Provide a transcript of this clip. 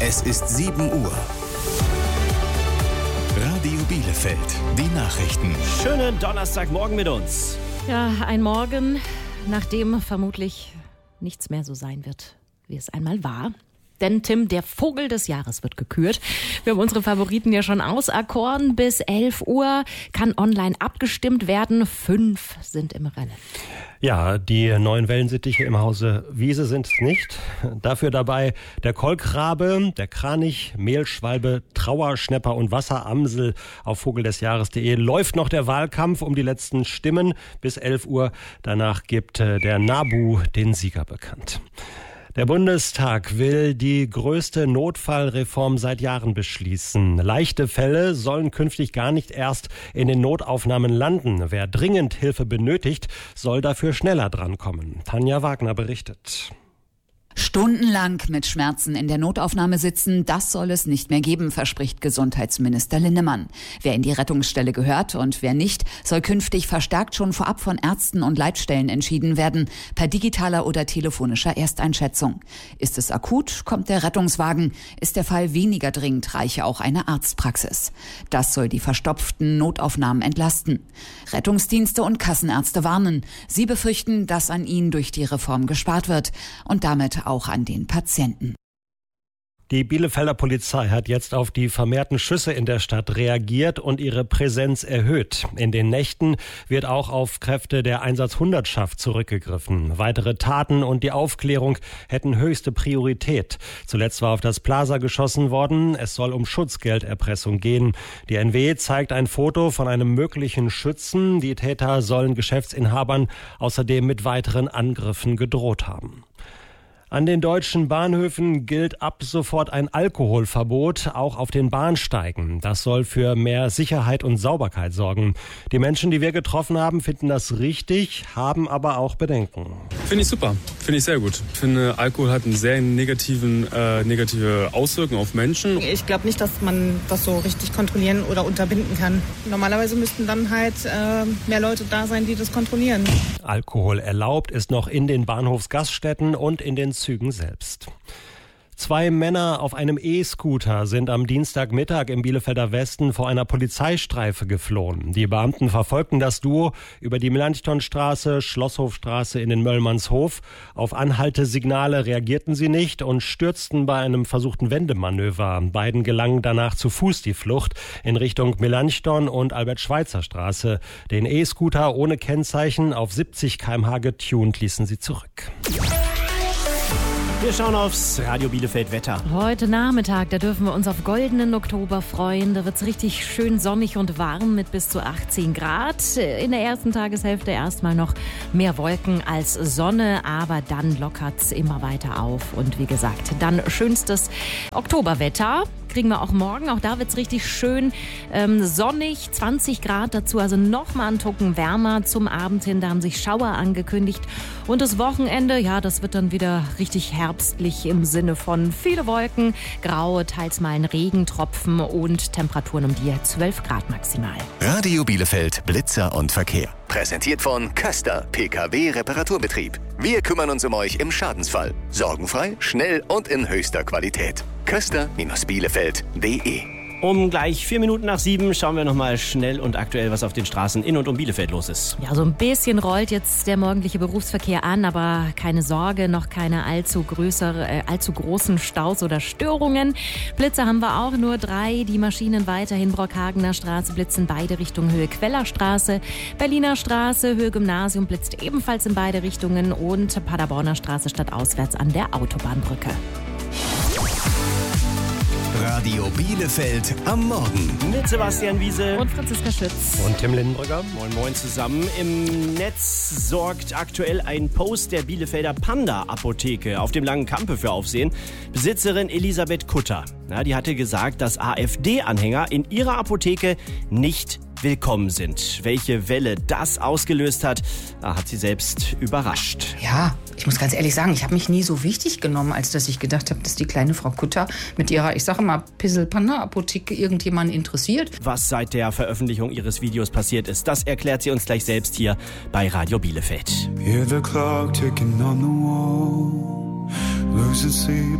Es ist 7 Uhr. Radio Bielefeld, die Nachrichten. Schönen Donnerstagmorgen mit uns. Ja, ein Morgen, nachdem vermutlich nichts mehr so sein wird, wie es einmal war. Denn Tim, der Vogel des Jahres wird gekürt. Wir haben unsere Favoriten ja schon auserkoren. Bis 11 Uhr kann online abgestimmt werden. 5 sind im Rennen. Ja, die neuen Wellensittiche im Hause Wiese sind es nicht. Dafür dabei der Kolkrabe, der Kranich, Mehlschwalbe, Trauerschnepper und Wasseramsel. Auf vogeldesjahres.de läuft noch der Wahlkampf um die letzten Stimmen bis 11 Uhr. Danach gibt der NABU den Sieger bekannt. Der Bundestag will die größte Notfallreform seit Jahren beschließen. Leichte Fälle sollen künftig gar nicht erst in den Notaufnahmen landen. Wer dringend Hilfe benötigt, soll dafür schneller drankommen. Tanja Wagner berichtet. Stundenlang mit Schmerzen in der Notaufnahme sitzen, das soll es nicht mehr geben, verspricht Gesundheitsminister Linnemann. Wer in die Rettungsstelle gehört und wer nicht, soll künftig verstärkt schon vorab von Ärzten und Leitstellen entschieden werden, per digitaler oder telefonischer Ersteinschätzung. Ist es akut, kommt der Rettungswagen. Ist der Fall weniger dringend, reiche auch eine Arztpraxis. Das soll die verstopften Notaufnahmen entlasten. Rettungsdienste und Kassenärzte warnen. Sie befürchten, dass an ihnen durch die Reform gespart wird und damit auch an den Patienten. Die Bielefelder Polizei hat jetzt auf die vermehrten Schüsse in der Stadt reagiert und ihre Präsenz erhöht. In den Nächten wird auch auf Kräfte der Einsatzhundertschaft zurückgegriffen. Weitere Taten und die Aufklärung hätten höchste Priorität. Zuletzt war auf das Plaza geschossen worden. Es soll um Schutzgelderpressung gehen. Die NW zeigt ein Foto von einem möglichen Schützen. Die Täter sollen Geschäftsinhabern außerdem mit weiteren Angriffen gedroht haben. An den deutschen Bahnhöfen gilt ab sofort ein Alkoholverbot, auch auf den Bahnsteigen. Das soll für mehr Sicherheit und Sauberkeit sorgen. Die Menschen, die wir getroffen haben, finden das richtig, haben aber auch Bedenken. Finde ich super, finde ich sehr gut. Ich finde, Alkohol hat eine sehr negative Auswirkung auf Menschen. Ich glaube nicht, dass man das so richtig kontrollieren oder unterbinden kann. Normalerweise müssten dann halt mehr Leute da sein, die das kontrollieren. Alkohol erlaubt ist noch in den Bahnhofsgaststätten und in den Zügen selbst. 2 Männer auf einem E-Scooter sind am Dienstagmittag im Bielefelder Westen vor einer Polizeistreife geflohen. Die Beamten verfolgten das Duo über die Melanchthonstraße, Schlosshofstraße in den Möllmannshof. Auf Anhaltesignale reagierten sie nicht und stürzten bei einem versuchten Wendemanöver. Beiden gelang danach zu Fuß die Flucht in Richtung Melanchthon und Albert-Schweitzer-Straße. Den E-Scooter ohne Kennzeichen auf 70 km/h getuned ließen sie zurück. Wir schauen aufs Radio Bielefeld Wetter. Heute Nachmittag, da dürfen wir uns auf goldenen Oktober freuen. Da wird es richtig schön sonnig und warm mit bis zu 18 Grad. In der ersten Tageshälfte erstmal noch mehr Wolken als Sonne, aber dann lockert es immer weiter auf. Und wie gesagt, dann schönstes Oktoberwetter kriegen wir auch morgen. Auch da wird es richtig schön sonnig, 20 Grad dazu, also nochmal einen Tucken wärmer zum Abend hin. Da haben sich Schauer angekündigt. Und das Wochenende, ja, das wird dann wieder richtig herbstlich im Sinne von viele Wolken, graue, teils mal ein Regentropfen und Temperaturen um die 12 Grad maximal. Radio Bielefeld, Blitzer und Verkehr. Präsentiert von Köster, PKW-Reparaturbetrieb. Wir kümmern uns um euch im Schadensfall. Sorgenfrei, schnell und in höchster Qualität. Köster-Bielefeld.de. Um gleich 4 Minuten nach 7 schauen wir nochmal schnell und aktuell, was auf den Straßen in und um Bielefeld los ist. Ja, so ein bisschen rollt jetzt der morgendliche Berufsverkehr an, aber keine Sorge, noch keine allzu großen Staus oder Störungen. Blitze haben wir auch, nur 3. Die Maschinen weiterhin Brockhagener Straße blitzen beide Richtungen Höhe Quellerstraße. Berliner Straße, Höhe Gymnasium blitzt ebenfalls in beide Richtungen und Paderborner Straße stadtauswärts an der Autobahnbrücke. Radio Bielefeld am Morgen. Mit Sebastian Wiese Und Franziska Schütz. Und Tim Lindenbrücker. Moin Moin zusammen. Im Netz sorgt aktuell ein Post der Bielefelder Panda-Apotheke auf dem Langen Kampe für Aufsehen. Besitzerin Elisabeth Kutter, die hatte gesagt, dass AfD-Anhänger in ihrer Apotheke nicht willkommen sind. Welche Welle das ausgelöst hat, hat sie selbst überrascht. Ja, ich muss ganz ehrlich sagen, ich habe mich nie so wichtig genommen, als dass ich gedacht habe, dass die kleine Frau Kutter mit ihrer, ich sage mal, Pissel-Panda-Apotheke irgendjemanden interessiert. Was seit der Veröffentlichung ihres Videos passiert ist, das erklärt sie uns gleich selbst hier bei Radio Bielefeld. Hear the clock ticking on the wall, losing sleep.